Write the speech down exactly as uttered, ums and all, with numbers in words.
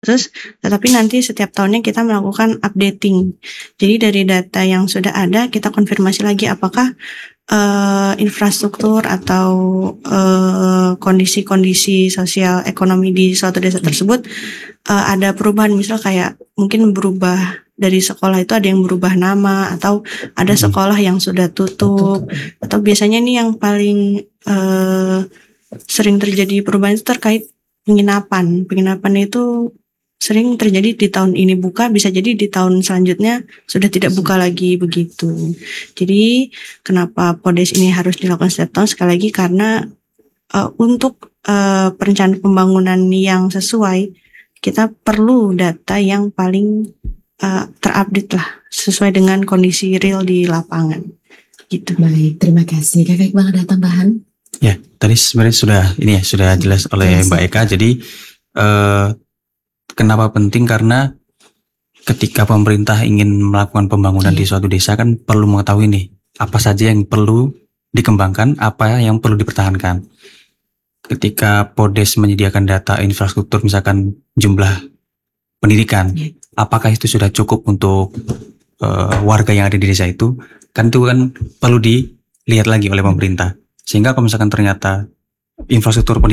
Terus tetapi nanti setiap tahunnya kita melakukan updating. Jadi dari data yang sudah ada kita konfirmasi lagi apakah uh, infrastruktur atau uh, kondisi-kondisi sosial ekonomi di suatu desa tersebut uh, ada perubahan, misal kayak mungkin berubah dari sekolah itu ada yang berubah nama atau ada sekolah yang sudah tutup, atau biasanya nih yang paling uh, sering terjadi perubahan itu terkait penginapan. Penginapan itu sering terjadi di tahun ini buka, bisa jadi di tahun selanjutnya sudah tidak buka lagi begitu. Jadi kenapa Podes ini harus dilakukan setiap tahun? Sekali lagi karena uh, untuk uh, perencanaan pembangunan yang sesuai, kita perlu data yang paling uh, terupdate lah, sesuai dengan kondisi real di lapangan. Gitu. Baik, terima kasih. Kakak Iqbal ada tambahan? Ya, tadi sebenarnya sudah ini ya sudah jelas oleh Mbak Eka. Jadi uh, kenapa penting? Karena ketika pemerintah ingin melakukan pembangunan di suatu desa kan perlu mengetahui nih apa saja yang perlu dikembangkan, apa yang perlu dipertahankan. Ketika Podes menyediakan data infrastruktur, misalkan jumlah pendidikan, apakah itu sudah cukup untuk uh, warga yang ada di desa itu? Kan itu kan perlu dilihat lagi oleh pemerintah. Sehingga kalau misalkan ternyata infrastruktur pendidikan